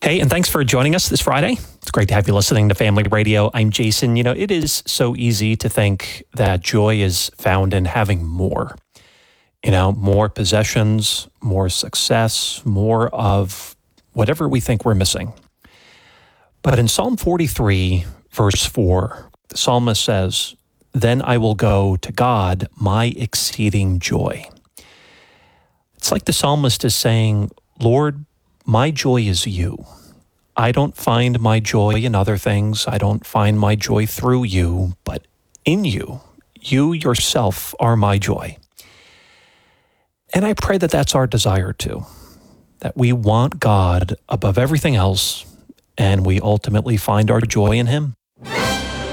Hey, and thanks for joining us this Friday. It's great to have you listening to Family Radio. I'm Jason. It is so easy to think that joy is found in having more. More possessions, more success, more of whatever we think we're missing. But in Psalm 43, verse 4, the psalmist says, "Then I will go to God, my exceeding joy." It's like the psalmist is saying, Lord, my joy is you. I don't find my joy in other things. I don't find my joy through you, but in you. You yourself are my joy. And I pray that that's our desire too, that we want God above everything else, and we ultimately find our joy in Him.